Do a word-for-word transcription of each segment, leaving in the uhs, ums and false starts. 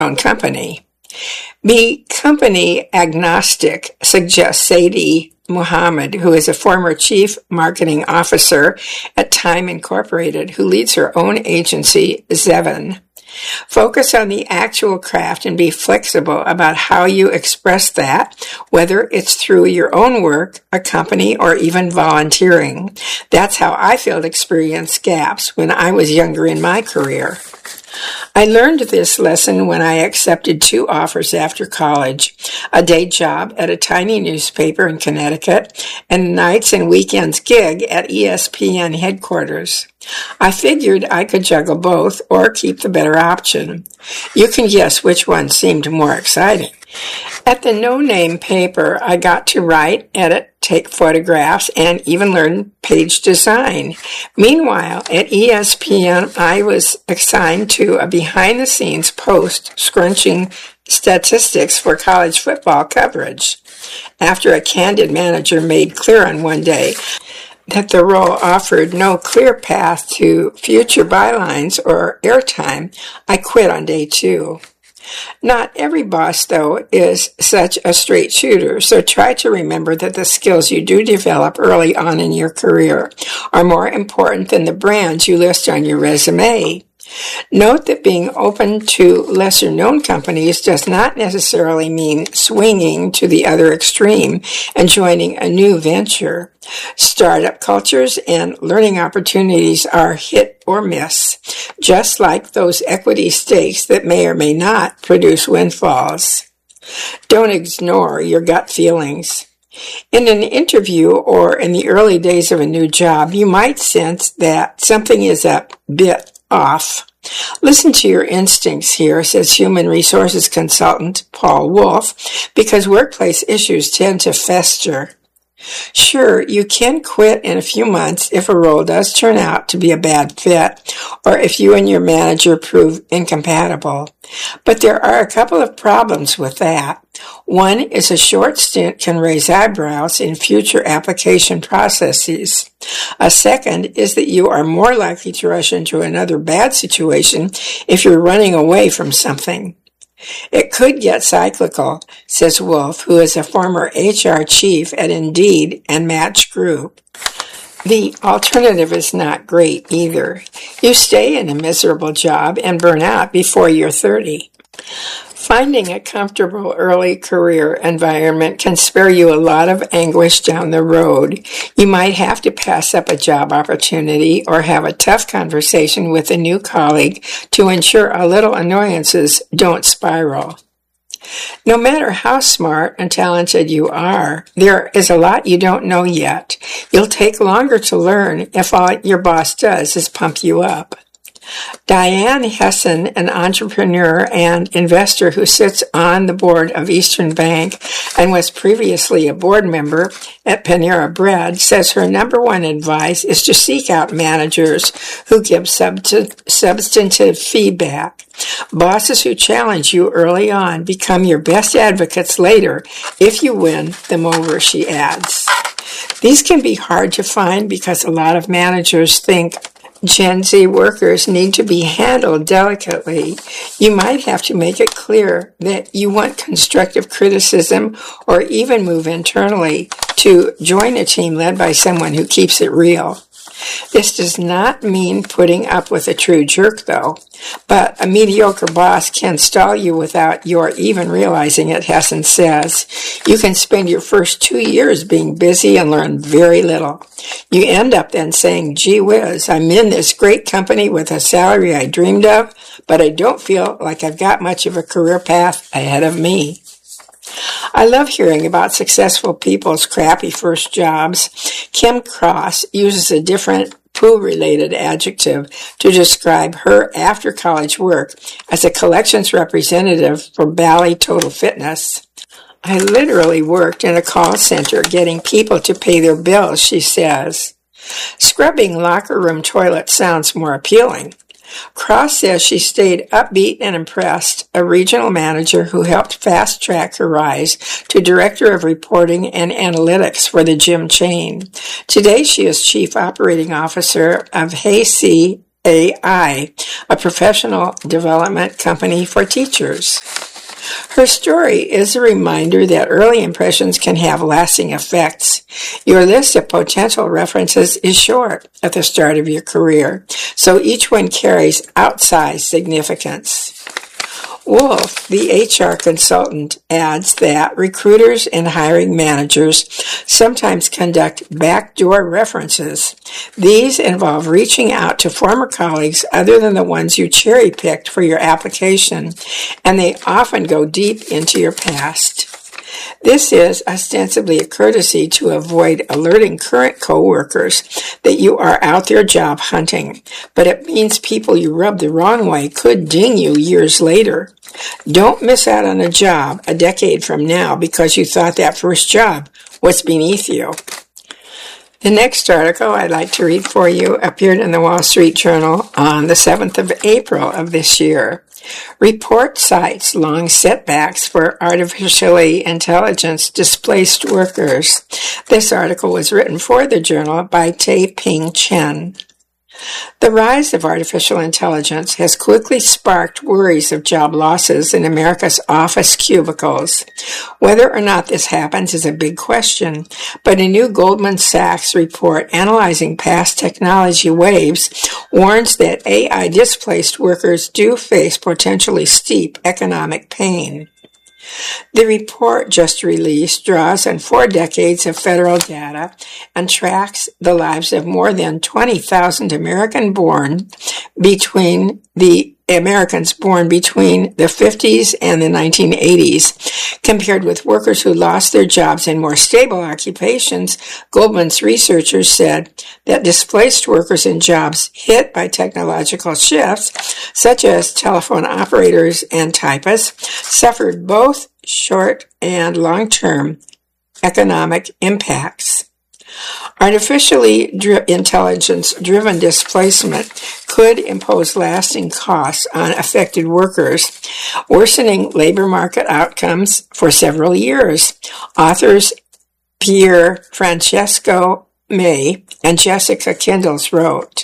own company. Be company agnostic, suggests Sadie Muhammad, who is a former chief marketing officer at Time Incorporated, who leads her own agency, Zevin. Focus on the actual craft and be flexible about how you express that, whether it's through your own work, a company, or even volunteering. That's how I filled experience gaps when I was younger in my career. I learned this lesson when I accepted two offers after college, a day job at a tiny newspaper in Connecticut and a nights and weekends gig at E S P N headquarters. I figured I could juggle both or keep the better option. You can guess which one seemed more exciting. At the no-name paper, I got to write, edit, take photographs, and even learn page design. Meanwhile, at E S P N, I was assigned to a behind-the-scenes post scrunching statistics for college football coverage. After a candid manager made clear on one day that the role offered no clear path to future bylines or airtime, I quit on day two. Not every boss, though, is such a straight shooter, so try to remember that the skills you do develop early on in your career are more important than the brands you list on your resume. Note that being open to lesser-known companies does not necessarily mean swinging to the other extreme and joining a new venture. Startup cultures and learning opportunities are hit or miss, just like those equity stakes that may or may not produce windfalls. Don't ignore your gut feelings. In an interview or in the early days of a new job, you might sense that something is a bit off. Listen to your instincts here, says human resources consultant Paul Wolf, because workplace issues tend to fester. Sure, you can quit in a few months if a role does turn out to be a bad fit, or if you and your manager prove incompatible. But there are a couple of problems with that. One is a short stint can raise eyebrows in future application processes. A second is that you are more likely to rush into another bad situation if you're running away from something. It could get cyclical, says Wolf, who is a former H R chief at Indeed and Match Group. The alternative is not great either. You stay in a miserable job and burn out before you're thirty. Finding a comfortable early career environment can spare you a lot of anguish down the road. You might have to pass up a job opportunity or have a tough conversation with a new colleague to ensure a little annoyances don't spiral. No matter how smart and talented you are, there is a lot you don't know yet. You'll take longer to learn if all your boss does is pump you up. Diane Hessen, an entrepreneur and investor who sits on the board of Eastern Bank and was previously a board member at Panera Bread, says her number one advice is to seek out managers who give subst- substantive feedback. Bosses who challenge you early on become your best advocates later if you win them over, she adds. These can be hard to find because a lot of managers think Gen Z workers need to be handled delicately. You might have to make it clear that you want constructive criticism or even move internally to join a team led by someone who keeps it real. This does not mean putting up with a true jerk, though, but a mediocre boss can stall you without your even realizing it, Hessen says. You can spend your first two years being busy and learn very little. You end up then saying, gee whiz, I'm in this great company with a salary I dreamed of, but I don't feel like I've got much of a career path ahead of me. I love hearing about successful people's crappy first jobs. Kim Cross uses a different poo-related adjective to describe her after-college work as a collections representative for Bally Total Fitness. I literally worked in a call center getting people to pay their bills, she says. Scrubbing locker room toilets sounds more appealing. Cross says she stayed upbeat and impressed, a regional manager who helped fast-track her rise to Director of Reporting and Analytics for the gym chain. Today she is Chief Operating Officer of Hey C A I, a professional development company for teachers. Her story is a reminder that early impressions can have lasting effects. Your list of potential references is short at the start of your career, so each one carries outsized significance. Wolf, the H R consultant, adds that recruiters and hiring managers sometimes conduct backdoor references. These involve reaching out to former colleagues other than the ones you cherry-picked for your application, and they often go deep into your past. This is ostensibly a courtesy to avoid alerting current coworkers that you are out there job hunting, but it means people you rubbed the wrong way could ding you years later. Don't miss out on a job a decade from now because you thought that first job was beneath you. The next article I'd like to read for you appeared in the Wall Street Journal on the seventh of April of this year. Report cites long setbacks for artificially intelligence displaced workers. This article was written for the journal by Tae-Ping Chen. The rise of artificial intelligence has quickly sparked worries of job losses in America's office cubicles. Whether or not this happens is a big question, but a new Goldman Sachs report analyzing past technology waves warns that A I-displaced workers do face potentially steep economic pain. The report just released draws on four decades of federal data and tracks the lives of more than twenty thousand American born between the Americans born between the fifties and the nineteen eighties. Compared with workers who lost their jobs in more stable occupations, Goldman's researchers said that displaced workers in jobs hit by technological shifts, such as telephone operators and typists, suffered both short and long-term economic impacts. Artificially dri- intelligence-driven displacement could impose lasting costs on affected workers, worsening labor market outcomes for several years. Authors Pier Francesco May and Jessica Kindles wrote.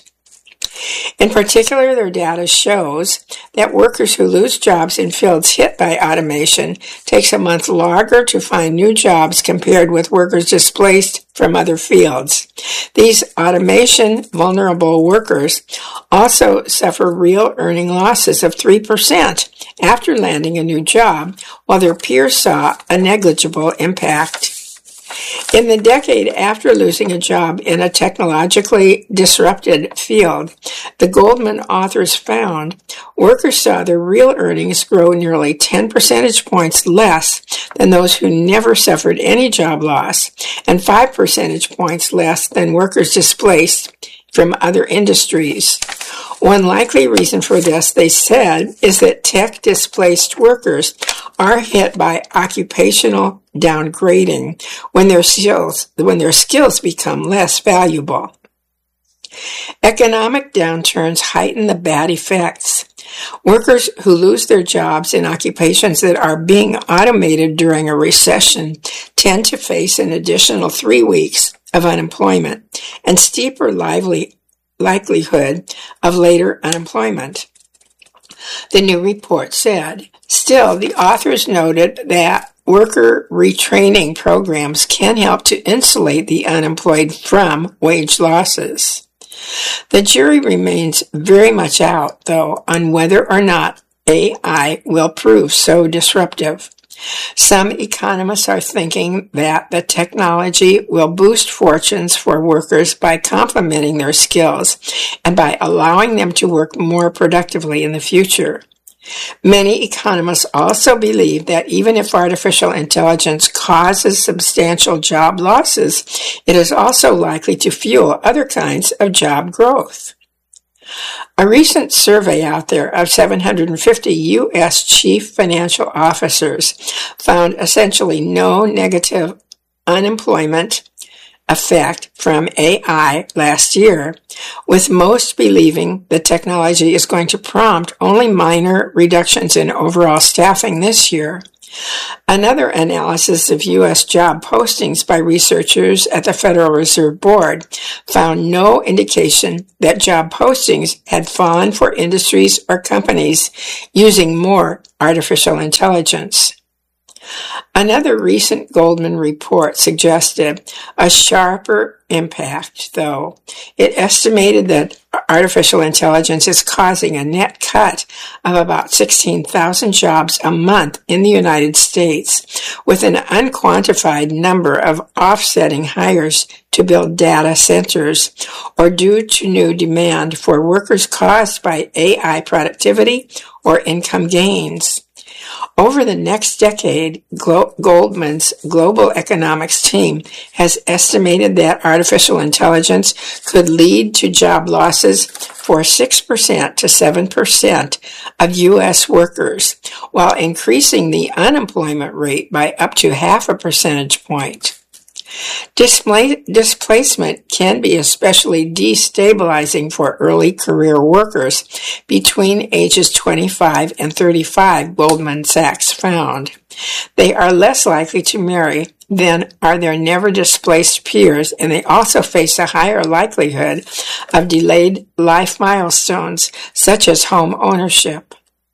In particular, their data shows that workers who lose jobs in fields hit by automation takes a month longer to find new jobs compared with workers displaced from other fields. These automation vulnerable workers also suffer real earning losses of three percent after landing a new job, while their peers saw a negligible impact. In the decade after losing a job in a technologically disrupted field, the Goldman authors found workers saw their real earnings grow nearly ten percentage points less than those who never suffered any job loss, and five percentage points less than workers displaced from other industries. One likely reason for this, they said, is that tech-displaced workers are hit by occupational downgrading when their skills, when their skills become less valuable. Economic downturns heighten the bad effects. Workers who lose their jobs in occupations that are being automated during a recession tend to face an additional three weeks of unemployment and steeper lively likelihood of later unemployment. The new report said. Still, the authors noted that worker retraining programs can help to insulate the unemployed from wage losses. The jury remains very much out, though, on whether or not A I will prove so disruptive. Some economists are thinking that the technology will boost fortunes for workers by complementing their skills and by allowing them to work more productively in the future. Many economists also believe that even if artificial intelligence causes substantial job losses, it is also likely to fuel other kinds of job growth. A recent survey out there of seven hundred fifty U S chief financial officers found essentially no negative unemployment effect from A I last year, with most believing the technology is going to prompt only minor reductions in overall staffing this year. Another analysis of U S job postings by researchers at the Federal Reserve Board found no indication that job postings had fallen for industries or companies using more artificial intelligence. Another recent Goldman report suggested a sharper impact, though. It estimated that artificial intelligence is causing a net cut of about sixteen thousand jobs a month in the United States, with an unquantified number of offsetting hires to build data centers, or due to new demand for workers caused by A I productivity or income gains. Over the next decade, Glo- Goldman's global economics team has estimated that artificial intelligence could lead to job losses for six percent to seven percent of U S workers, while increasing the unemployment rate by up to half a percentage point. Display- displacement can be especially destabilizing for early career workers between ages twenty-five and thirty-five, Goldman Sachs found. They are less likely to marry than are their never displaced peers, and they also face a higher likelihood of delayed life milestones, such as home ownership.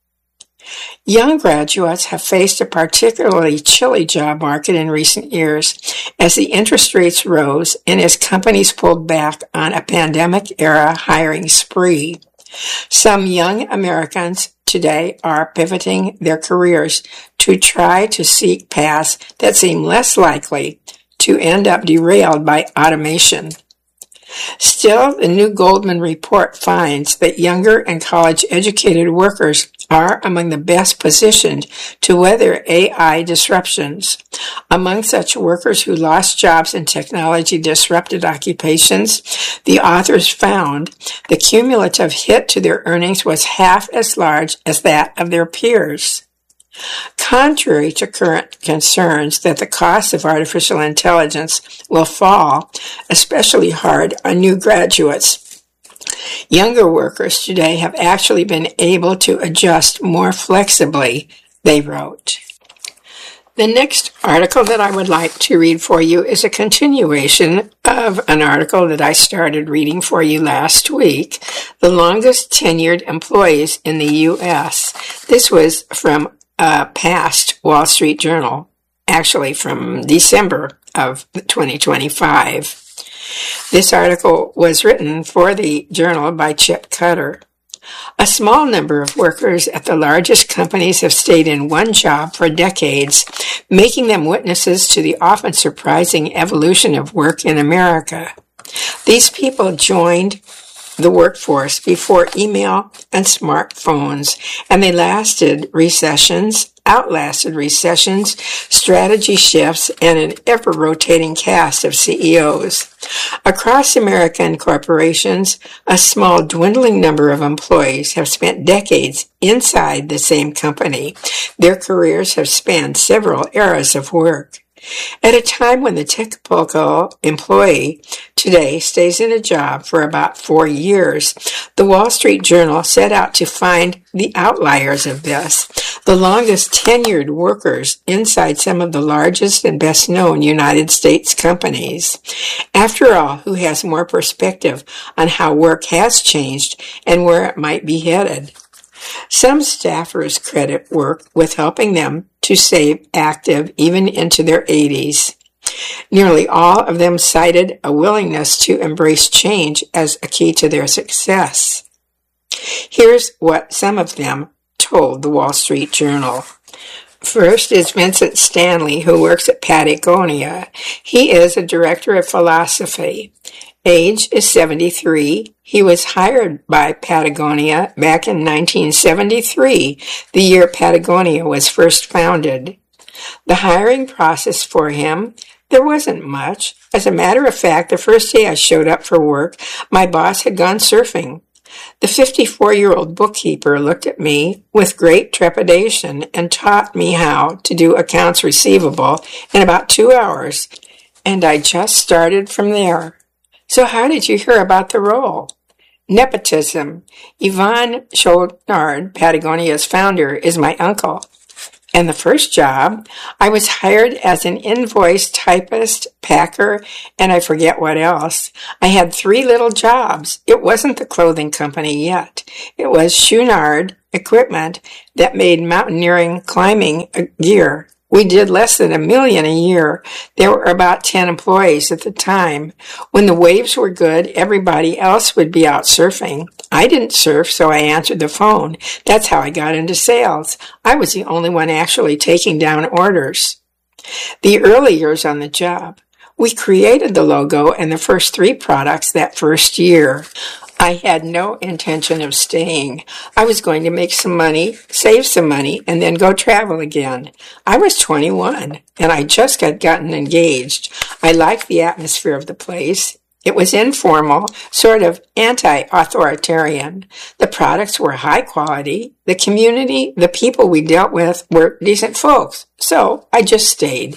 Young graduates have faced a particularly chilly job market in recent years as the interest rates rose and as companies pulled back on a pandemic-era hiring spree. Some young Americans today are pivoting their careers to try to seek paths that seem less likely to end up derailed by automation. Still, the new Goldman report finds that younger and college-educated workers are among the best positioned to weather A I disruptions. Among such workers who lost jobs in technology-disrupted occupations, the authors found the cumulative hit to their earnings was half as large as that of their peers. Contrary to current concerns that the cost of artificial intelligence will fall especially hard on new graduates, younger workers today have actually been able to adjust more flexibly, they wrote. The next article that I would like to read for you is a continuation of an article that I started reading for you last week, The Longest Tenured Employees in the U S. This was from a past Wall Street Journal, actually from December of twenty twenty-five. This article was written for the journal by Chip Cutter. A small number of workers at the largest companies have stayed in one job for decades, making them witnesses to the often surprising evolution of work in America. These people joined the workforce before email and smartphones, and they lasted recessions, outlasted recessions, strategy shifts, and an ever-rotating cast of C E Os. Across American corporations, a small dwindling number of employees have spent decades inside the same company. Their careers have spanned several eras of work. At a time when the typical employee today stays in a job for about four years, the Wall Street Journal set out to find the outliers of this, the longest tenured workers inside some of the largest and best known United States companies. After all, who has more perspective on how work has changed and where it might be headed? Some staffers credit work with helping them to stay active even into their eighties. Nearly all of them cited a willingness to embrace change as a key to their success. Here's what some of them told the Wall Street Journal. First is Vincent Stanley, who works at Patagonia. He is a director of philosophy. Age is seventy-three. He was hired by Patagonia back in nineteen seventy-three, the year Patagonia was first founded. The hiring process for him, there wasn't much. As a matter of fact, the first day I showed up for work, my boss had gone surfing. The fifty-four-year-old bookkeeper looked at me with great trepidation and taught me how to do accounts receivable in about two hours, and I just started from there. So how did you hear about the role? Nepotism. Yvon Chouinard, Patagonia's founder, is my uncle. And the first job, I was hired as an invoice typist, packer, and I forget what else. I had three little jobs. It wasn't the clothing company yet. It was Chouinard Equipment that made mountaineering climbing gear. We did less than a million a year. There were about ten employees at the time. When the waves were good, everybody else would be out surfing. I didn't surf, so I answered the phone. That's how I got into sales. I was the only one actually taking down orders. The early years on the job, we created the logo and the first three products that first year. I had no intention of staying. I was going to make some money, save some money, and then go travel again. I was twenty-one, and I just got gotten engaged. I liked the atmosphere of the place. It was informal, sort of anti-authoritarian. The products were high quality. The community, the people we dealt with were decent folks. So I just stayed.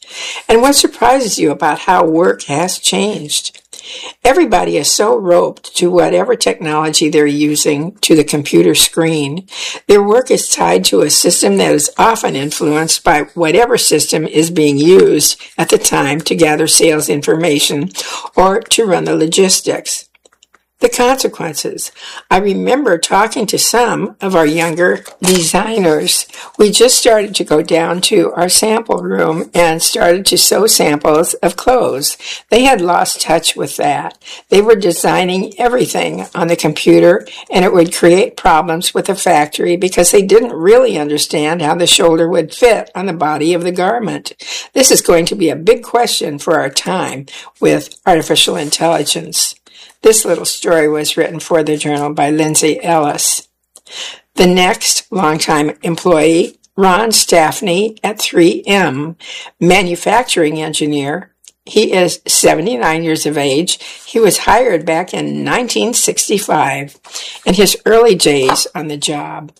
And what surprises you about how work has changed? Everybody is so roped to whatever technology they're using, to the computer screen. Their work is tied to a system that is often influenced by whatever system is being used at the time to gather sales information or to run the logistics. The consequences. I remember talking to some of our younger designers. We just started to go down to our sample room and started to sew samples of clothes. They had lost touch with that. They were designing everything on the computer, and it would create problems with the factory because they didn't really understand how the shoulder would fit on the body of the garment. This is going to be a big question for our time with artificial intelligence. This little story was written for the journal by Lindsay Ellis. The next longtime employee, Ron Staffney at three M, manufacturing engineer. He is seventy-nine years of age. He was hired back in nineteen sixty-five, in his early days on the job.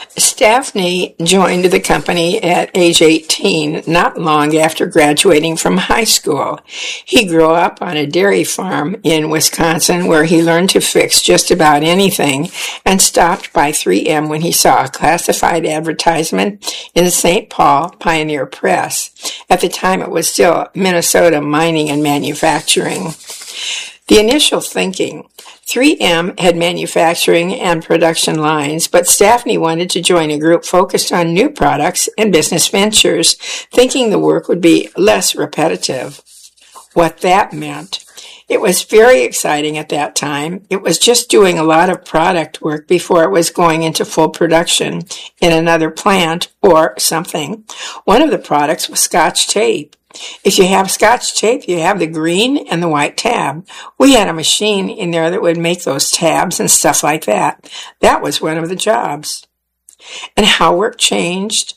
Staffney joined the company at age eighteen, not long after graduating from high school. He grew up on a dairy farm in Wisconsin where he learned to fix just about anything and stopped by three M when he saw a classified advertisement in the Saint Paul Pioneer Press. At the time, it was still Minnesota Mining and Manufacturing. The initial thinking, three M had manufacturing and production lines, but Staffney wanted to join a group focused on new products and business ventures, thinking the work would be less repetitive. What that meant. It was very exciting at that time. It was just doing a lot of product work before it was going into full production in another plant or something. One of the products was Scotch tape. If you have Scotch tape, you have the green and the white tab. We had a machine in there that would make those tabs and stuff like that. That was one of the jobs. And how work changed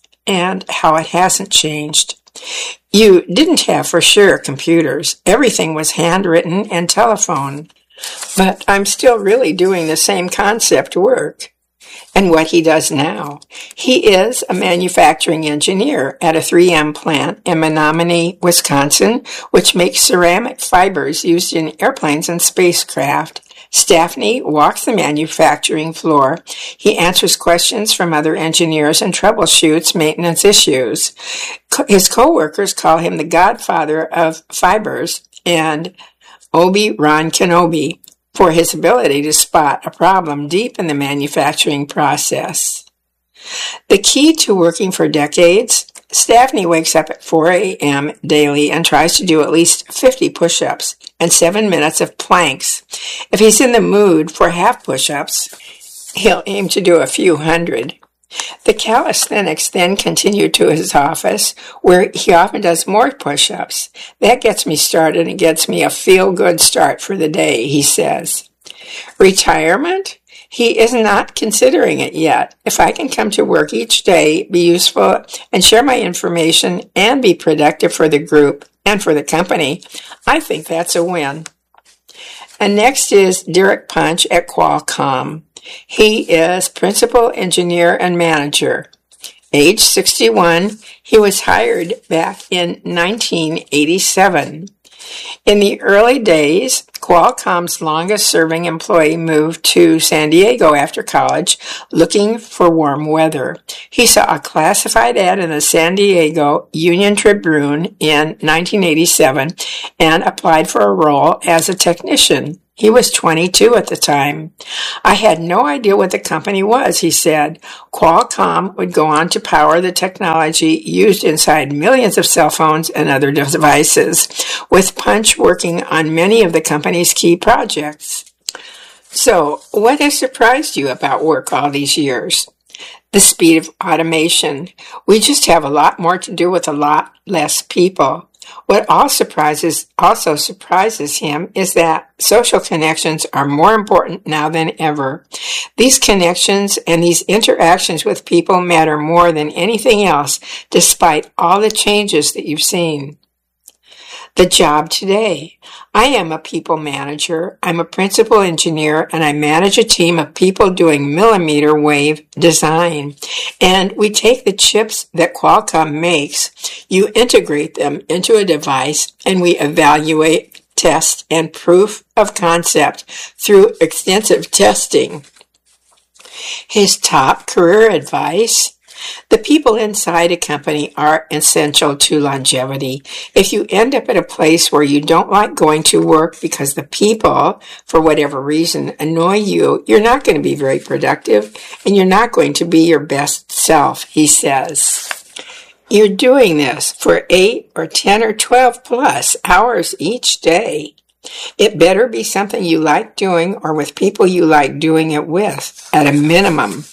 and how it hasn't changed. You didn't have for sure computers. Everything was handwritten and telephone. But I'm still really doing the same concept work. And what he does now. He is a manufacturing engineer at a three M plant in Menominee, Wisconsin, which makes ceramic fibers used in airplanes and spacecraft. Staffney walks the manufacturing floor. He answers questions from other engineers and troubleshoots maintenance issues. His co-workers call him the godfather of fibers and Obi-Wan Kenobi for his ability to spot a problem deep in the manufacturing process. The key to working for decades, Staffney wakes up at four a.m. daily and tries to do at least fifty push-ups and seven minutes of planks. If he's in the mood for half push-ups, he'll aim to do a few hundred. The calisthenics then continue to his office, where he often does more push-ups. That gets me started and gets me a feel-good start for the day, he says. Retirement? He is not considering it yet. If I can come to work each day, be useful, and share my information, and be productive for the group and for the company, I think that's a win. And next is Derek Punch at Qualcomm. He is principal engineer and manager. Age sixty-one, he was hired back in nineteen eighty-seven. In the early days, Qualcomm's longest-serving employee moved to San Diego after college, looking for warm weather. He saw a classified ad in the San Diego Union Tribune in nineteen eighty-seven and applied for a role as a technician. He was twenty-two at the time. I had no idea what the company was, he said. Qualcomm would go on to power the technology used inside millions of cell phones and other devices, with Punch working on many of the company's key projects. So, what has surprised you about work all these years? The speed of automation. We just have a lot more to do with a lot less people. What all surprises, also surprises him is that social connections are more important now than ever. These connections and these interactions with people matter more than anything else, despite all the changes that you've seen. The job today. I am a people manager. I'm a principal engineer, and I manage a team of people doing millimeter wave design. And we take the chips that Qualcomm makes, you integrate them into a device, and we evaluate, test, and proof of concept through extensive testing. His top career advice: the people inside a company are essential to longevity. If you end up at a place where you don't like going to work because the people, for whatever reason, annoy you, you're not going to be very productive and you're not going to be your best self, he says. You're doing this for eight or ten or twelve plus hours each day. It better be something you like doing or with people you like doing it with, at a minimum.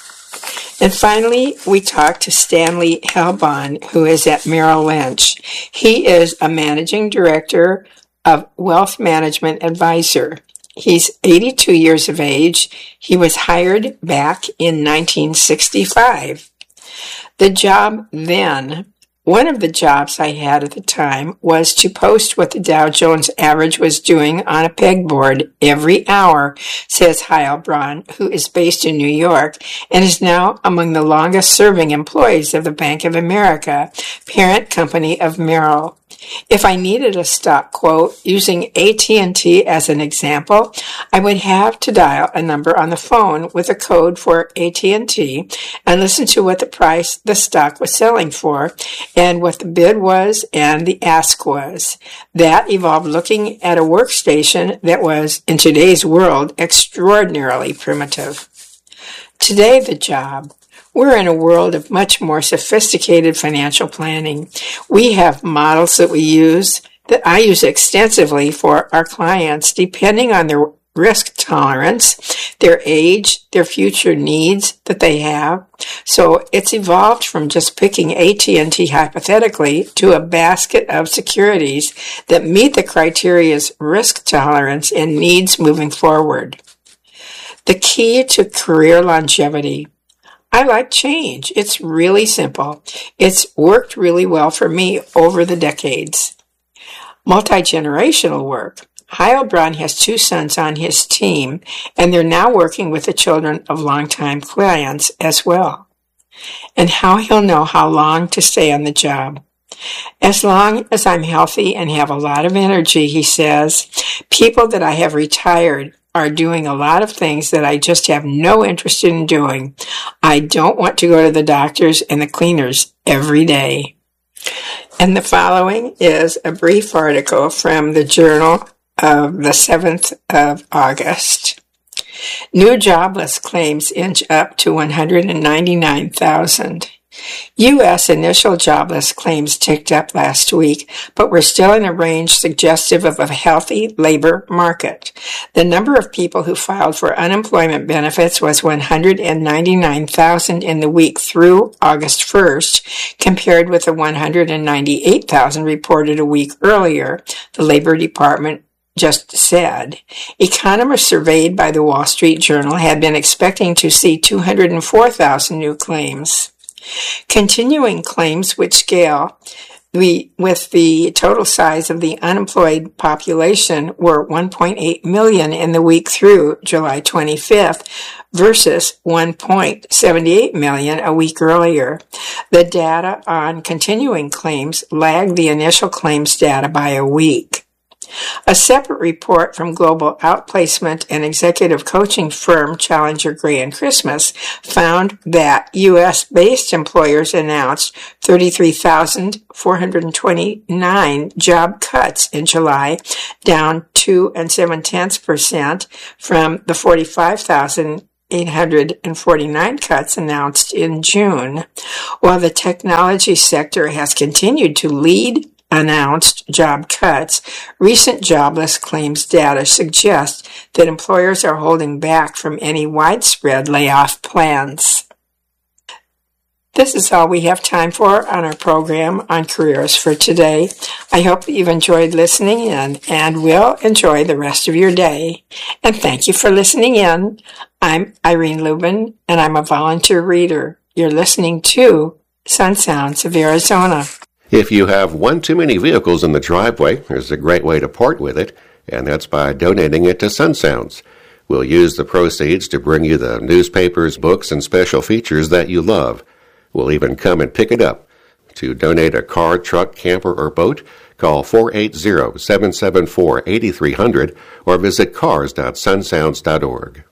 And finally, we talked to Stanley Helbon, who is at Merrill Lynch. He is a managing director of Wealth Management Advisor. He's eighty-two years of age. He was hired back in nineteen sixty-five. The job then, one of the jobs I had at the time, was to post what the Dow Jones average was doing on a pegboard every hour, says Heilbronn, who is based in New York and is now among the longest-serving employees of the Bank of America, parent company of Merrill. If I needed a stock quote using A T and T as an example, I would have to dial a number on the phone with a code for A T and T and listen to what the price the stock was selling for and what the bid was and the ask was. That involved looking at a workstation that was, in today's world, extraordinarily primitive. Today, the job. We're in a world of much more sophisticated financial planning. We have models that we use, that I use extensively for our clients, depending on their risk tolerance, their age, their future needs that they have. So it's evolved from just picking A T and T hypothetically to a basket of securities that meet the criteria's risk tolerance and needs moving forward. The key to career longevity. I like change. It's really simple. It's worked really well for me over the decades. Multi-generational work. Heilbronn has two sons on his team, and they're now working with the children of longtime clients as well. And how he'll know how long to stay on the job. As long as I'm healthy and have a lot of energy, he says, people that I have retired are doing a lot of things that I just have no interest in doing. I don't want to go to the doctors and the cleaners every day. And the following is a brief article from the Journal of the seventh of August. New jobless claims inch up to one hundred ninety-nine thousand. U S initial jobless claims ticked up last week, but we're still in a range suggestive of a healthy labor market. The number of people who filed for unemployment benefits was one hundred ninety-nine thousand in the week through August first, compared with the one hundred ninety-eight thousand reported a week earlier, the Labor Department just said. Economists surveyed by the Wall Street Journal had been expecting to see two hundred four thousand new claims. Continuing claims which scale we, with the total size of the unemployed population were one point eight million in the week through July twenty-fifth versus one point seven eight million a week earlier. The data on continuing claims lagged the initial claims data by a week. A separate report from global outplacement and executive coaching firm Challenger Gray and Christmas found that U S-based employers announced thirty-three thousand four hundred twenty-nine job cuts in July, down two and seven tenths percent from the forty-five thousand eight hundred forty-nine cuts announced in June. While the technology sector has continued to lead announced job cuts, recent jobless claims data suggests that employers are holding back from any widespread layoff plans. This is all we have time for on our program on careers for today. I hope that you've enjoyed listening in and will enjoy the rest of your day. And thank you for listening in. I'm Irene Lubin, and I'm a volunteer reader. You're listening to Sun Sounds of Arizona. If you have one too many vehicles in the driveway, there's a great way to part with it, and that's by donating it to Sun Sounds. We'll use the proceeds to bring you the newspapers, books, and special features that you love. We'll even come and pick it up. To donate a car, truck, camper, or boat, call four eight zero, seven seven four, eight three zero zero or visit cars dot sun sounds dot org.